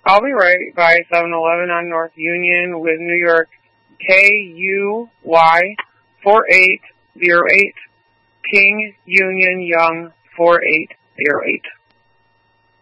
I'll be right by 7-Eleven on North Union with New York KUY 4808, King Union Young 4808.